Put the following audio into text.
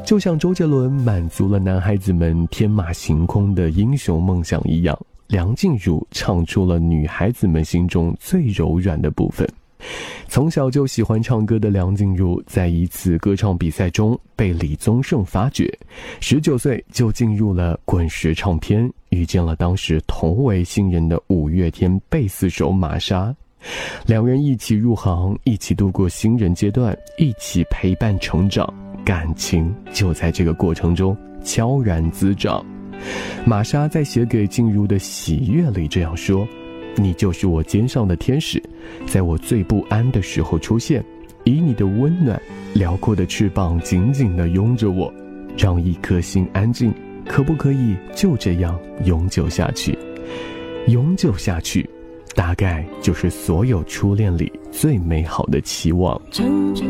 就像周杰伦满足了男孩子们天马行空的英雄梦想一样，梁静茹唱出了女孩子们心中最柔软的部分。从小就喜欢唱歌的梁静茹，在一次歌唱比赛中被李宗盛发掘，19岁就进入了滚石唱片，遇见了当时同为新人的五月天贝斯手玛莎。两人一起入行，一起度过新人阶段，一起陪伴成长，感情就在这个过程中悄然滋长。玛莎在写给静茹的喜悦里这样说：你就是我肩上的天使，在我最不安的时候出现，以你的温暖辽阔的翅膀紧紧地拥着我，让一颗心安静，可不可以就这样永久下去？永久下去，大概就是所有初恋里最美好的期望。